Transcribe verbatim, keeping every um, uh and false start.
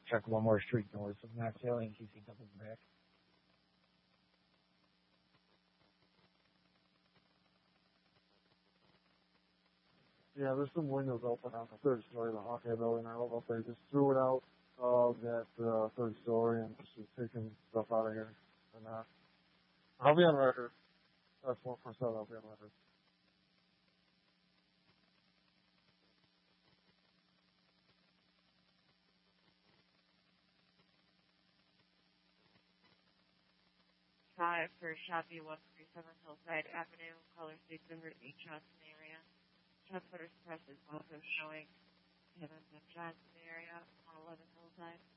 check one more street north of Max Haley in case he doubles back. Yeah, there's some windows open on the third story of the Hawkeye building. I don't know if they just threw it out of that uh, third story and just taking stuff out of here or not. I'll be on record. That's one for seven. I'll be on record. Five for Shopee one three seven Hillside Avenue, caller state number eight Johnson area. Transporter Express is also showing him in Johnson area, one eleven Hillside.